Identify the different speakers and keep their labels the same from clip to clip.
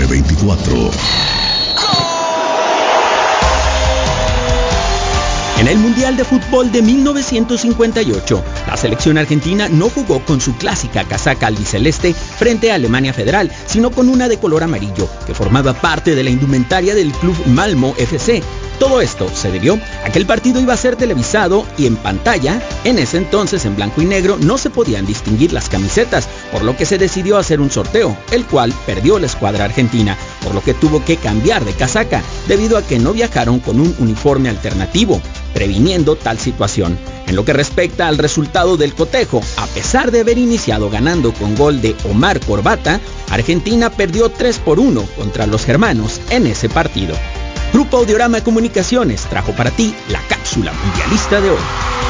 Speaker 1: 2024.
Speaker 2: En el Mundial de Fútbol de 1958, la selección argentina no jugó con su clásica casaca albiceleste frente a Alemania Federal, sino con una de color amarillo, que formaba parte de la indumentaria del club Malmö FC. Todo esto se debió a que el partido iba a ser televisado y en pantalla, en ese entonces en blanco y negro, no se podían distinguir las camisetas, por lo que se decidió hacer un sorteo, el cual perdió la escuadra argentina, por lo que tuvo que cambiar de casaca, debido a que no viajaron con un uniforme alternativo, previniendo tal situación. En lo que respecta al resultado del cotejo, a pesar de haber iniciado ganando con gol de Omar Corbata, Argentina perdió 3-1 contra los germanos en ese partido. Grupo Audiorama Comunicaciones trajo para ti la cápsula mundialista de hoy.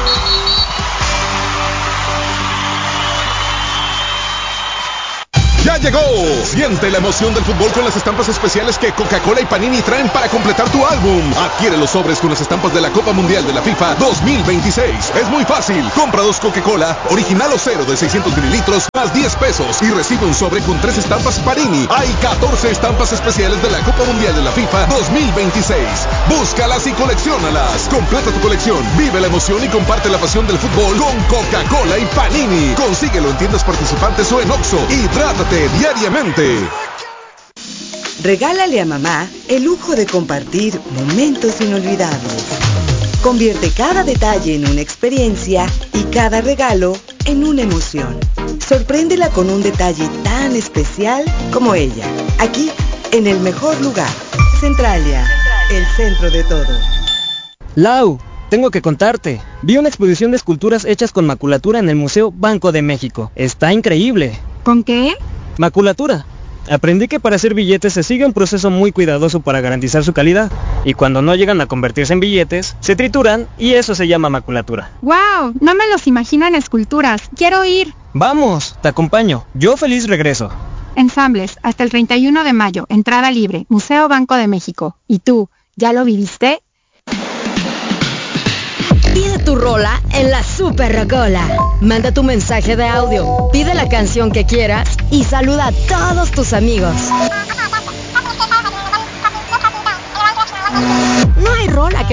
Speaker 3: ¡Ya llegó! Siente la emoción del fútbol con las estampas especiales que Coca-Cola y Panini traen para completar tu álbum. Adquiere los sobres con las estampas de la Copa Mundial de la FIFA 2026. Es muy fácil. Compra 2 Coca-Cola, original o cero de 600 mililitros, más 10 pesos y recibe un sobre con 3 estampas Panini. Hay 14 estampas especiales de la Copa Mundial de la FIFA 2026. Búscalas y colecciónalas. Completa tu colección, vive la emoción y comparte la pasión del fútbol con Coca-Cola y Panini. Consíguelo en tiendas participantes o en Oxxo. Hidrátate diariamente.
Speaker 4: Regálale a mamá el lujo de compartir momentos inolvidables. Convierte cada detalle en una experiencia y cada regalo en una emoción. Sorpréndela con un detalle tan especial como ella. Aquí, en el mejor lugar. Centralia, el centro de todo.
Speaker 5: Lau, tengo que contarte. Vi una exposición de esculturas hechas con maculatura en el Museo Banco de México. Está increíble.
Speaker 6: ¿Con qué?
Speaker 5: Maculatura. Aprendí que para hacer billetes se sigue un proceso muy cuidadoso para garantizar su calidad, y cuando no llegan a convertirse en billetes, se trituran y eso se llama maculatura.
Speaker 6: ¡Wow! No me los imagino en esculturas. ¡Quiero ir!
Speaker 5: Vamos, te acompaño. Yo feliz regreso.
Speaker 6: Ensambles, hasta el 31 de mayo, entrada libre, Museo Banco de México. ¿Y tú, ya lo viviste?
Speaker 7: Pide tu rola en la Super Rocola. Manda tu mensaje de audio, pide la canción que quieras y saluda a todos tus amigos. No hay rola que